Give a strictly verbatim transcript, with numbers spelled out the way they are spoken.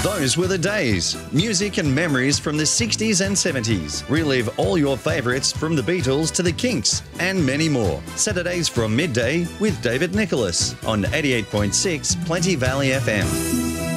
Those were the days. Music and memories from the sixties and seventies. Relive all your favourites from the Beatles to the Kinks and many more. Saturdays from midday with David Nicholas on eighty-eight point six Plenty Valley F M.